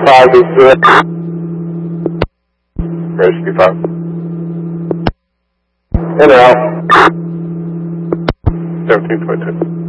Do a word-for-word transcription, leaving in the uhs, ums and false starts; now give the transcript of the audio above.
five is zero. Rescue five. In and out. seventeen point two.